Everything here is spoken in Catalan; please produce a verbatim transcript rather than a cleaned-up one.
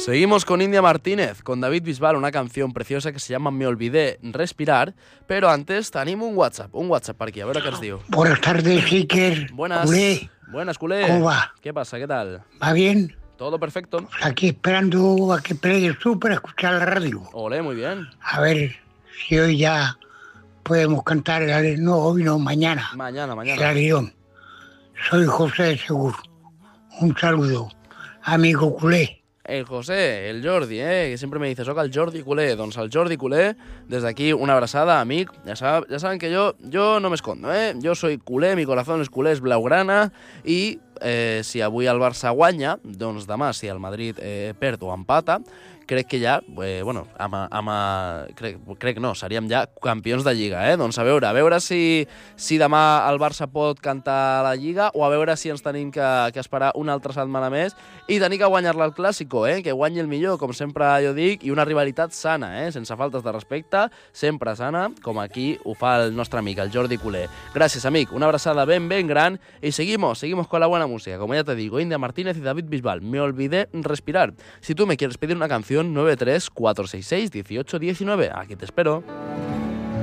Seguimos con India Martínez, con David Bisbal, una canción preciosa que se llama Me olvidé respirar, pero antes tenim un WhatsApp, un WhatsApp per aquí, a veure què ens diu. Buenas tardes, Iker. Buenas, Culé. buenas, culé. ¿Cómo va? ¿Qué pasa? ¿Qué tal? ¿Va bien? Todo perfecto. Pues aquí esperando a que pegues tú para escuchar la radio. Olé, muy bien. A ver si hoy ya podemos cantar el ale- No, hoy no, mañana. Mañana, El mañana. Arión. Soy José de Segur. Un saludo, amigo culé. El José, el Jordi, eh, que sempre me dice, soc el Jordi Culer. Doncs el Jordi Culer, des d'aquí una abraçada, amic. Ja, sab, ja saben que jo, jo no m'escondo, eh? Jo soy culé, mi corazón es culé, es blaugrana, i eh, si avui el Barça guanya, doncs demà, si el Madrid eh, perd o empata, crec que ja, eh, bueno, amb, amb, crec, crec no, seríem ja campions de Lliga, eh? Doncs a veure, a veure si, si demà el Barça pot cantar la Lliga o a veure si ens tenim que, que esperar una altra setmana més i tenir que guanyar-la al Clàssico, eh? Que guanyi el millor, com sempre jo dic, i una rivalitat sana, eh? Sense faltes de respecte, sempre sana, com aquí ho fa el nostre amic, el Jordi Culer. Gràcies, amic, una abraçada ben, ben gran y seguimos, seguimos con la buena música. Como ya te digo, India Martínez y David Bisbal, Me olvidé respirar. Si tú me quieres pedir una canción, nueve tres cuatro seis seis uno ocho uno nueve. Aquí te espero.